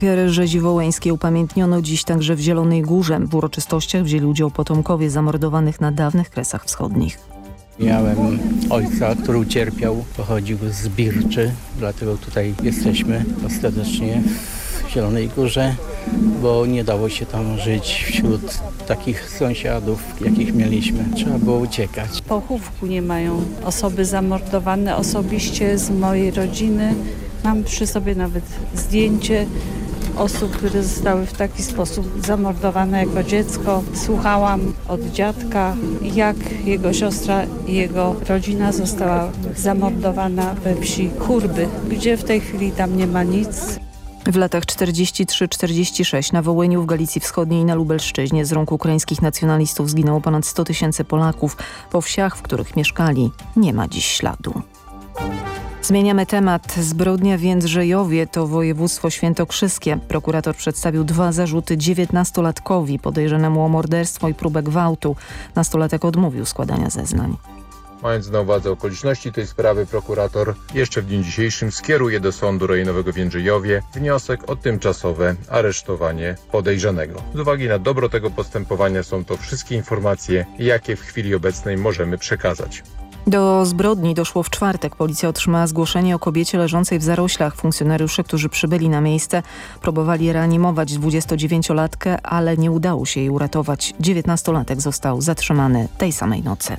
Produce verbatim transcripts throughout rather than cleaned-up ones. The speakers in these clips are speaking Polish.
Ofiary rzezi wołyńskiej upamiętniono dziś także w Zielonej Górze. W uroczystościach wzięli udział potomkowie zamordowanych na dawnych Kresach Wschodnich. Miałem ojca, który ucierpiał, pochodził z Birczy, dlatego tutaj jesteśmy ostatecznie w Zielonej Górze, bo nie dało się tam żyć wśród takich sąsiadów, jakich mieliśmy. Trzeba było uciekać. Pochówku nie mają osoby zamordowane osobiście z mojej rodziny. Mam przy sobie nawet zdjęcie osób, które zostały w taki sposób zamordowane jako dziecko. Słuchałam od dziadka, jak jego siostra i jego rodzina została zamordowana we wsi Kurby, gdzie w tej chwili tam nie ma nic. W latach czterdziestym trzecim czterdziestym szóstym na Wołyniu, w Galicji Wschodniej i na Lubelszczyźnie z rąk ukraińskich nacjonalistów zginęło ponad sto tysięcy Polaków. Po wsiach, w których mieszkali, nie ma dziś śladu. Zmieniamy temat. Zbrodnia w Jędrzejowie to województwo świętokrzyskie. Prokurator przedstawił dwa zarzuty dziewiętnastolatkowi podejrzanemu o morderstwo i próbę gwałtu. Nastolatek odmówił składania zeznań. Mając na uwadze okoliczności tej sprawy, prokurator jeszcze w dniu dzisiejszym skieruje do Sądu Rejonowego w Jędrzejowie wniosek o tymczasowe aresztowanie podejrzanego. Z uwagi na dobro tego postępowania są to wszystkie informacje, jakie w chwili obecnej możemy przekazać. Do zbrodni doszło w czwartek. Policja otrzymała zgłoszenie o kobiecie leżącej w zaroślach. Funkcjonariusze, którzy przybyli na miejsce, próbowali reanimować dwudziestodziewięciolatkę, ale nie udało się jej uratować. dziewiętnastolatek został zatrzymany tej samej nocy.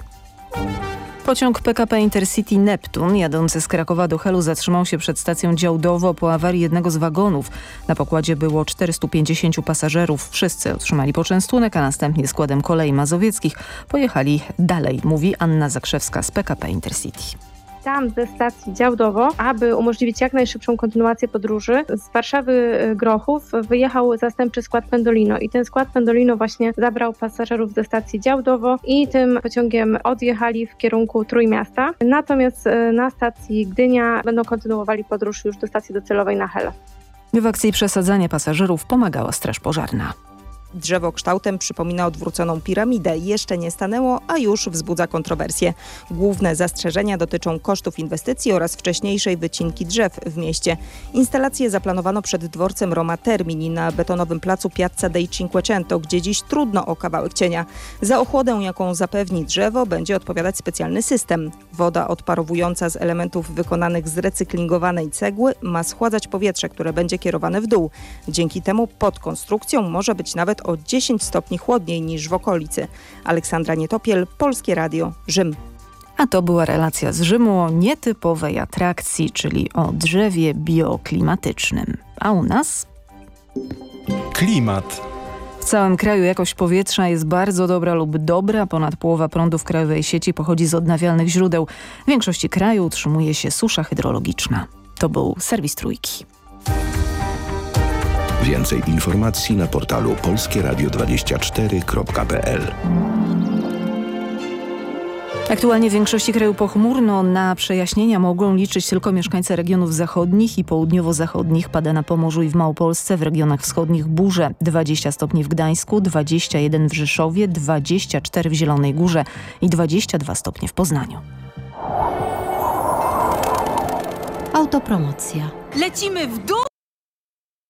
Pociąg P K P Intercity Neptun jadący z Krakowa do Helu zatrzymał się przed stacją Działdowo po awarii jednego z wagonów. Na pokładzie było czterystu pięćdziesięciu pasażerów. Wszyscy otrzymali poczęstunek, a następnie składem Kolei Mazowieckich pojechali dalej, mówi Anna Zakrzewska z P K P Intercity. Tam ze stacji Działdowo, aby umożliwić jak najszybszą kontynuację podróży, z Warszawy Grochów wyjechał zastępczy skład Pendolino i ten skład Pendolino właśnie zabrał pasażerów ze stacji Działdowo i tym pociągiem odjechali w kierunku Trójmiasta. Natomiast na stacji Gdynia będą kontynuowali podróż już do stacji docelowej na Hel. W akcji przesadzania pasażerów pomagała Straż Pożarna. Drzewo kształtem przypomina odwróconą piramidę. Jeszcze nie stanęło, a już wzbudza kontrowersje. Główne zastrzeżenia dotyczą kosztów inwestycji oraz wcześniejszej wycinki drzew w mieście. Instalacje zaplanowano przed dworcem Roma Termini na betonowym placu Piazza dei Cinquecento, gdzie dziś trudno o kawałek cienia. Za ochłodę, jaką zapewni drzewo, będzie odpowiadać specjalny system. Woda odparowująca z elementów wykonanych z recyklingowanej cegły ma schładzać powietrze, które będzie kierowane w dół. Dzięki temu pod konstrukcją może być nawet o dziesięć stopni chłodniej niż w okolicy. Aleksandra Nietopiel, Polskie Radio, Rzym. A to była relacja z Rzymu o nietypowej atrakcji, czyli o drzewie bioklimatycznym. A u nas? Klimat. W całym kraju jakość powietrza jest bardzo dobra lub dobra. Ponad połowa prądu w krajowej sieci pochodzi z odnawialnych źródeł. W większości kraju utrzymuje się susza hydrologiczna. To był serwis Trójki. Więcej informacji na portalu polskie radio dwadzieścia cztery kropka p l. Aktualnie w większości kraju pochmurno. Na przejaśnienia mogą liczyć tylko mieszkańcy regionów zachodnich i południowo-zachodnich. Pada na Pomorzu i w Małopolsce, w regionach wschodnich burze. dwadzieścia stopni w Gdańsku, dwadzieścia jeden w Rzeszowie, dwadzieścia cztery w Zielonej Górze i dwadzieścia dwa stopnie w Poznaniu. Autopromocja. Lecimy w dół